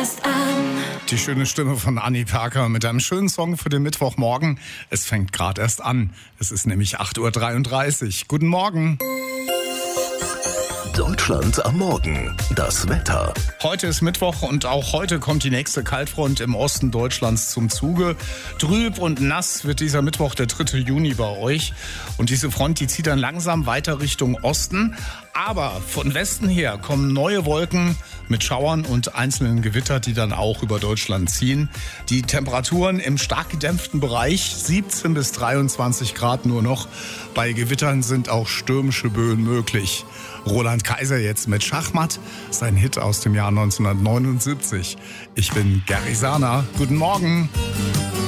erst an. Die schöne Stimme von Annie Parker mit einem schönen Song für den Mittwochmorgen. Es fängt gerade erst an. Es ist nämlich 8.33 Uhr. Guten Morgen. Deutschland am Morgen. Das Wetter. Heute ist Mittwoch und auch heute kommt die nächste Kaltfront im Osten Deutschlands zum Zuge. Trüb und nass wird dieser Mittwoch, der 3. Juni bei euch. Und diese Front, die zieht dann langsam weiter Richtung Osten. Aber von Westen her kommen neue Wolken mit Schauern und einzelnen Gewitter, die dann auch über Deutschland ziehen. Die Temperaturen im stark gedämpften Bereich, 17 bis 23 Grad nur noch. Bei Gewittern sind auch stürmische Böen möglich. Roland Kaiser jetzt mit Schachmatt, sein Hit aus dem Jahr 1979. Ich bin Gary Sana. Guten Morgen.